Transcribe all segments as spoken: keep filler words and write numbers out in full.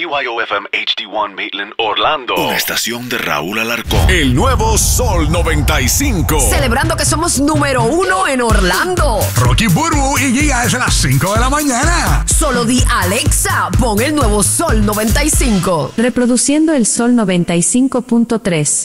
Y O F M H D uno Maitland, Orlando. Una estación de Raúl Alarcón. El nuevo Sol noventa y cinco. Celebrando que somos número uno en Orlando. Rocky Burbu y Giga es a las cinco de la mañana. Solo di Alexa, pon el nuevo Sol noventa y cinco. Reproduciendo el Sol noventa y cinco punto tres.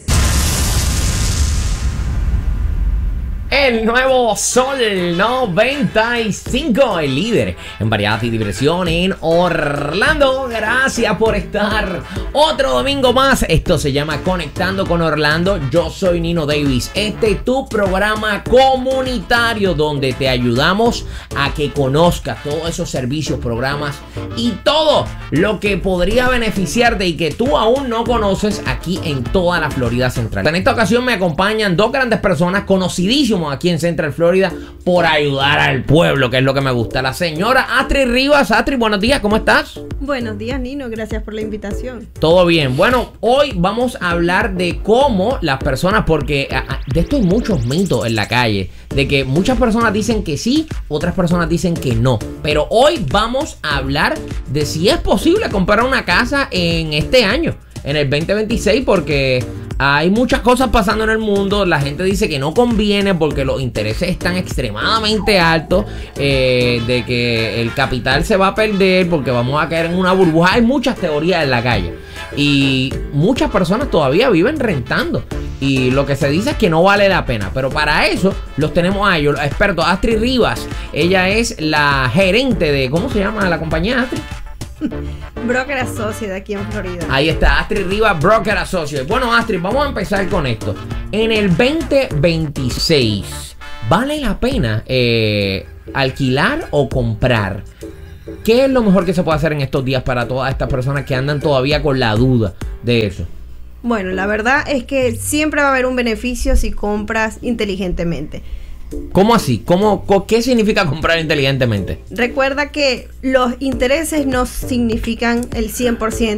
El nuevo Sol noventa y cinco, el líder en variedad y diversión en Orlando. Gracias por estar otro domingo más. Esto se llama Conectando con Orlando. Yo soy Nino Davis. Este es tu programa comunitario donde te ayudamos a que conozcas todos esos servicios, programas y todo lo que podría beneficiarte y que tú aún no conoces aquí en toda la Florida Central. En esta ocasión me acompañan dos grandes personas conocidísimas aquí en Central Florida por ayudar al pueblo, que es lo que me gusta. La señora Astrid Rivas. Astrid, buenos días, ¿cómo estás? Buenos días, Nino, gracias por la invitación. Todo bien. Bueno, hoy vamos a hablar de cómo las personas, porque de esto hay muchos mitos en la calle, de que muchas personas dicen que sí, otras personas dicen que no. Pero hoy vamos a hablar de si es posible comprar una casa en este año, en el veinte veintiséis, porque hay muchas cosas pasando en el mundo. La gente dice que no conviene porque los intereses están extremadamente altos, eh, de que el capital se va a perder porque vamos a caer en una burbuja. Hay muchas teorías en la calle y muchas personas todavía viven rentando, y lo que se dice es que no vale la pena. Pero para eso los tenemos a ellos, los expertos. Astrid Rivas, ella es la gerente de, ¿cómo se llama la compañía, Astrid? Broker Associate aquí en Florida. Ahí está, Astrid Rivas, Broker Associate. Bueno, Astrid, vamos a empezar con esto. En el veinte veintiséis, ¿vale la pena eh, alquilar o comprar? ¿Qué es lo mejor que se puede hacer en estos días para todas estas personas que andan todavía con la duda de eso? Bueno, la verdad es que siempre va a haber un beneficio si compras inteligentemente. ¿Cómo así? ¿Cómo, ¿Qué significa comprar inteligentemente? Recuerda que los intereses no significan el cien por ciento